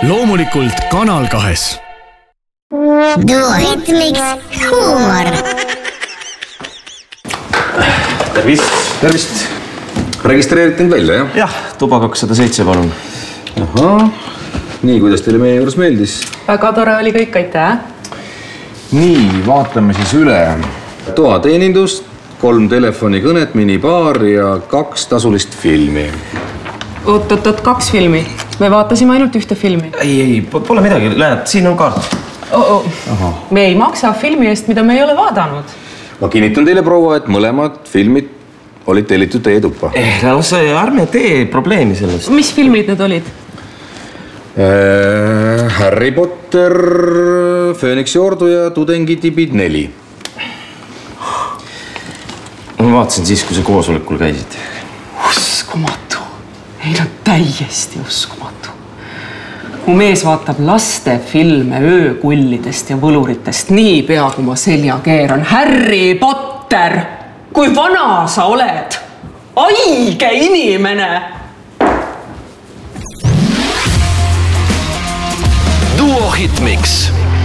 loomulikult Kanal 2. Duoritmiks huumor. Tervist. Registreeritin välja, jah? Jah, tuba 207, palun. Ahah. Nii, kuidas teile meie juures meeldis? Väga tore oli kõik, aitäh. Nii, vaatame siis üle. Toateenindust, 3 telefonikõnet, minibaar ja 2 tasulist filmi. Oot, 2 filmi. Me vaatasime ainult ühte filmi. Ei, pole midagi. Lähed, siin on kaart. Me ei maksa filmi eest, mida me ei ole vaadanud. Ma kinnitan teile, proua, et mõlemad filmid olid tellitud teie tuppa. Ärme tee probleemi sellest. Mis filmid need olid? Harry Potter, Phoenixi ordu ja Tudengitibid 4. Ma vaatasin siis, kui sa koosolekul käisid. Uskumatu. Ei no täiesti uskumatu. Mu mees vaatab laste filme öökullidest ja võluritest nii pea, kui ma selja keeran. Harry Potter! Kui vana sa oled? Aige inimene! Duohitmiks.